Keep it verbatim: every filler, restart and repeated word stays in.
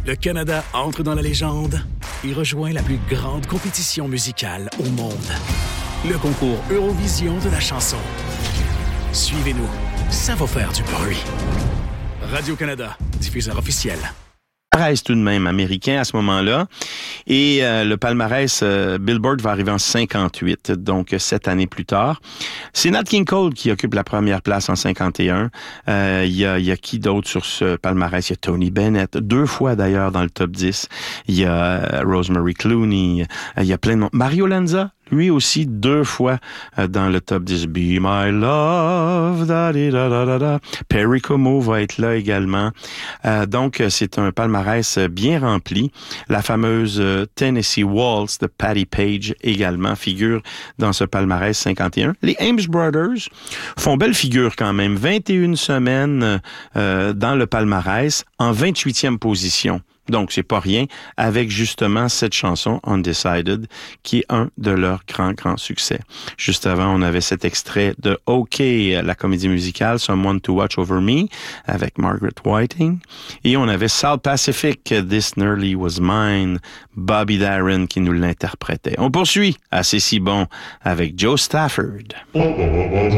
Le Canada entre dans la légende et rejoint la plus grande compétition musicale au monde. Le concours Eurovision de la chanson. Suivez-nous, ça va faire du bruit. Radio-Canada, diffuseur officiel. Palmarès tout de même américain à ce moment-là. Et euh, le palmarès euh, Billboard va arriver en cinquante-huit, donc sept années plus tard. C'est Nat King Cole qui occupe la première place en cinquante et un. Il euh, y, a, y a qui d'autre sur ce palmarès? Il y a Tony Bennett, deux fois d'ailleurs dans le top dix. Il y a euh, Rosemary Clooney. Il y a plein de monde. Mario Lanza, lui aussi, deux fois euh, dans le top dix. Be My Love, da da da da da. Perry Como va être là également. Euh, donc, c'est un palmarès bien rempli. La fameuse euh, Tennessee Waltz de Patti Page également figure dans ce palmarès cinquante et un. Les Ames Brothers font belle figure quand même. vingt et une semaines euh, dans le palmarès en vingt-huitième position. Donc, c'est pas rien, avec justement cette chanson, Undecided, qui est un de leurs grands, grands succès. Juste avant, on avait cet extrait de OK, la comédie musicale, Someone to Watch Over Me, avec Margaret Whiting. Et on avait South Pacific, This Nearly Was Mine, Bobby Darin qui nous l'interprétait. On poursuit, assez si bon, avec Joe Stafford.